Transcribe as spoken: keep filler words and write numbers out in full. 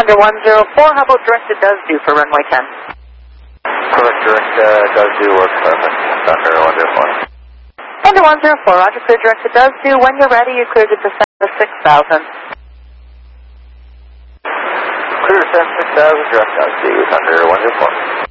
Thunder one zero four, how about directed does do for runway ten? Correct, direct uh, does do work perfect. Thunder one zero four. Thunder one zero four, roger, clear directed does do. When you're ready, you clear to descend to six thousand. Clear descend six thousand, direct does do. Thunder one zero four.